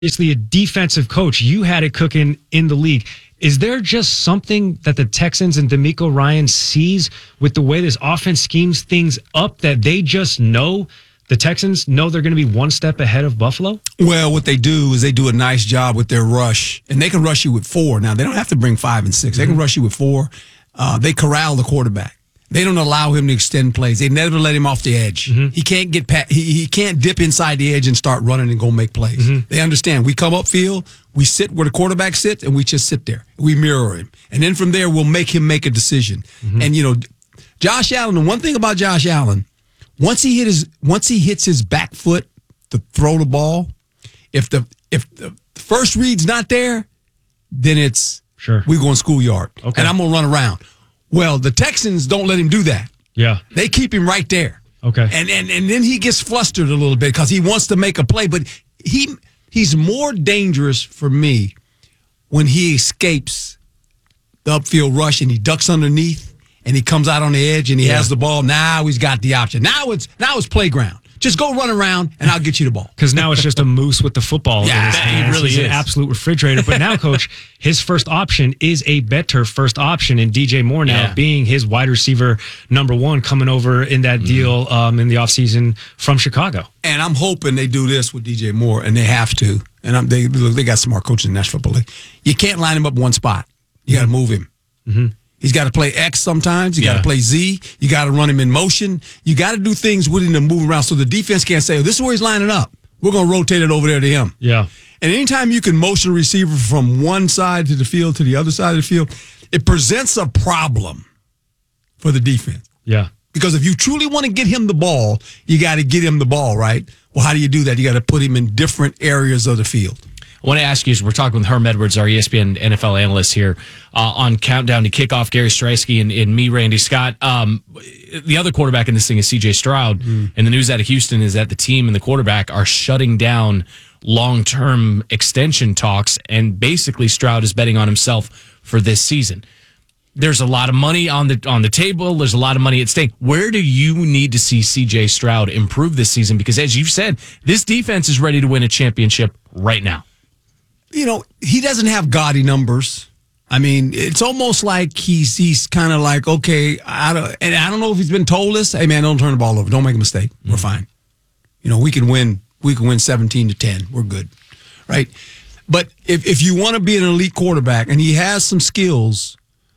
obviously a defensive coach. You had it cooking in the league. Is there just something that the Texans and DeMeco Ryans sees with the way this offense schemes things up that they just know? The Texans know they're going to be one step ahead of Buffalo? Well, what they do is they do a nice job with their rush, and they can rush you with 4. Now, they don't have to bring 5 and 6. They can rush you with 4. They corral the quarterback. They don't allow him to extend plays. They never let him off the edge. He can't get he can't dip inside the edge and start running and go make plays. They understand. We come upfield, we sit where the quarterback sits, and we just sit there. We mirror him. And then from there, we'll make him make a decision. And, Josh Allen, the one thing about Josh Allen, once he hits his back foot to throw the ball, if the first read's not there, then it's we're going schoolyard. Okay. And I'm going to run around. Well, the Texans don't let him do that. Yeah. They keep him right there. Okay. And then he gets flustered a little bit because he wants to make a play, but he's more dangerous for me when he escapes the upfield rush and he ducks underneath and he comes out on the edge and he has the ball. Now he's got the option. Now it's playground. Just go run around, and I'll get you the ball. Because now it's just a moose with the football in his hands. He really is an absolute refrigerator. But now, Coach, his first option is a better first option, and DJ Moore now being his wide receiver number 1 coming over in that deal in the offseason from Chicago. And I'm hoping they do this with DJ Moore, and they have to. And they got smart coaches in the National Football League. You can't line him up one spot. You got to move him. He's got to play X sometimes. You got to play Z. You got to run him in motion. You got to do things with him to move around so the defense can't say, this is where he's lining up. We're going to rotate it over there to him. Yeah. And anytime you can motion a receiver from one side to the field to the other side of the field, it presents a problem for the defense. Yeah. Because if you truly want to get him the ball, you got to get him the ball, right? Well, how do you do that? You got to put him in different areas of the field. I want to ask you, we're talking with Herm Edwards, our ESPN NFL analyst here, on Countdown to Kickoff, Gary Streisky and me, Randy Scott. The other quarterback in this thing is C.J. Stroud, and the news out of Houston is that the team and the quarterback are shutting down long-term extension talks, and basically Stroud is betting on himself for this season. There's a lot of money on the table. There's a lot of money at stake. Where do you need to see C.J. Stroud improve this season? Because as you've said, this defense is ready to win a championship right now. He doesn't have gaudy numbers. I mean, it's almost like he's kind of like, okay, I don't know if he's been told this. Hey, man, don't turn the ball over. Don't make a mistake. We're fine. We can win 17-10. We're good, right? But if you want to be an elite quarterback, and he has some skills,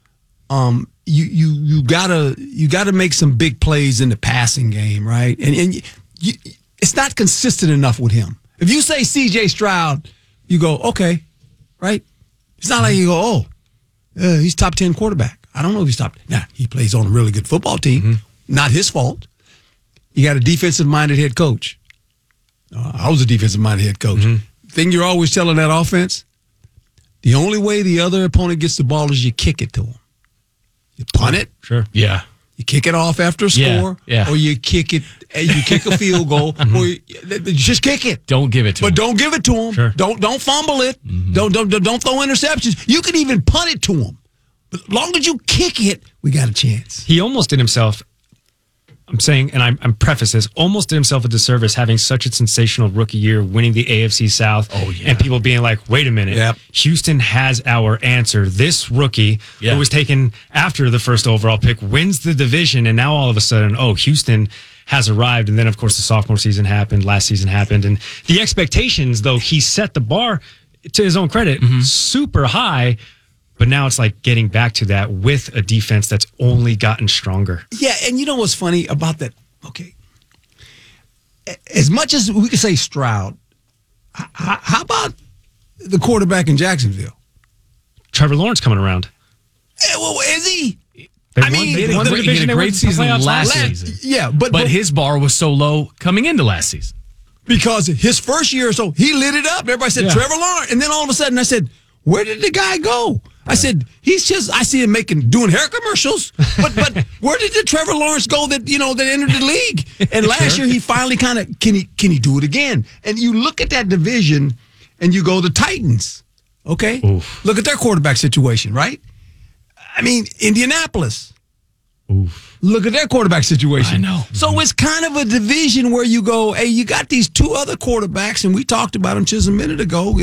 you gotta make some big plays in the passing game, right? And it's not consistent enough with him. If you say C.J. Stroud, you go, okay, right? It's not like you go, he's top 10 quarterback. I don't know if he's top 10. Nah, he plays on a really good football team. Not his fault. You got a defensive-minded head coach. I was a defensive-minded head coach. Thing you're always telling that offense, the only way the other opponent gets the ball is you kick it to him. You punt it. Sure. Yeah. You kick it off after a score, or you kick a field goal, or you just kick it. Don't give it to him. But don't give it to him. Sure. Don't fumble it. Don't throw interceptions. You can even punt it to him. But as long as you kick it, we got a chance. He almost did himself, I'm saying, and I'm preface this, almost did himself a disservice having such a sensational rookie year, winning the AFC South, and people being like, wait a minute, Houston has our answer. This rookie who was taken after the first overall pick wins the division, and now all of a sudden, Houston has arrived. And then, of course, the sophomore season happened, last season happened, and the expectations, though, he set the bar, to his own credit, super high. But now it's like getting back to that with a defense that's only gotten stronger. Yeah, and you know what's funny about that? Okay. As much as we could say Stroud, how about the quarterback in Jacksonville? Trevor Lawrence coming around. Well, is he? He had a great season last season. Yeah, but his bar was so low coming into last season. Because his first year or so, he lit it up. Everybody said, Trevor Lawrence. And then all of a sudden I said, where did the guy go? I said, I see him doing hair commercials, but where did the Trevor Lawrence go that entered the league? And last year he finally can he do it again? And you look at that division and you go, the Titans, okay? Oof. Look at their quarterback situation, right? I mean, Indianapolis, Oof. Look at their quarterback situation. I know. So it's kind of a division where you go, hey, you got these two other quarterbacks, and we talked about them just a minute ago.